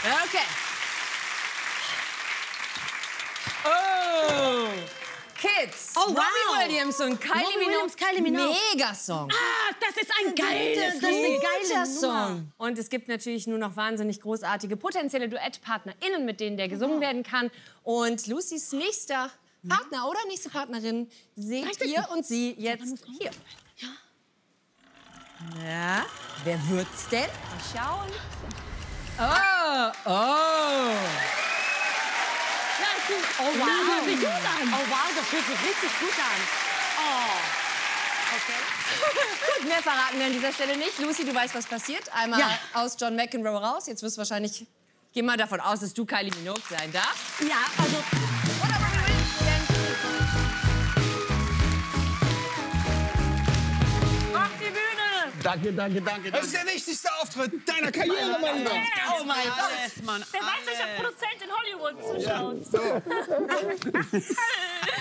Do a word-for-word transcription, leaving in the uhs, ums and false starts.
Okay. Oh! Kids. Oh, wow. Robbie Williams und Kylie Robbie Minogue. Williams, Kylie Minogue. Megasong. Ah, das ist ein geiles Das ist ein Lied. geiler Song. Und es gibt natürlich nur noch wahnsinnig großartige potenzielle DuettpartnerInnen, mit denen der gesungen werden kann. Und Lucys nächster Partner oder nächste Partnerin seht ihr und sie jetzt hier. Ja, wer wird's denn? Mal schauen. Oh, oh. Oh, wow. Das hört sich gut an. Oh, wow, das hört sich richtig gut an. Oh. Okay. Gut, mehr verraten wir an dieser Stelle nicht. Lucy, du weißt, was passiert. Einmal Ja. aus John McEnroe raus. Jetzt wirst du wahrscheinlich... Geh mal davon aus, dass du Kylie Minogue sein darfst. Ja, also... Oder Robbie Williams. Auf die Bühne! Danke, danke, danke. Das ist der wichtigste Auftritt deiner Karriere, mein Lieber. Oh mein Gott. Alles, Mann, Wer weiß, welcher Produzent in Hollywood zuschaut.